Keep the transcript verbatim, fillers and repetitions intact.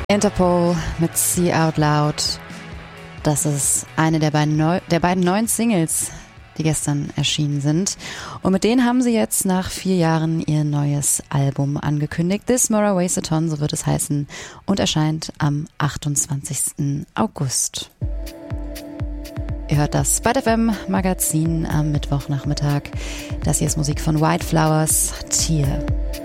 Interpol mit See Out Loud. Das ist eine der beiden, Neu- der beiden neuen Singles, die gestern erschienen sind. Und mit denen haben sie jetzt nach vier Jahren ihr neues Album angekündigt. This Mora Weighs a Ton, so wird es heißen, und erscheint am achtundzwanzigsten August. Ihr hört das Byte F M Magazin am Mittwochnachmittag. Das hier ist Musik von White Flowers, Tier.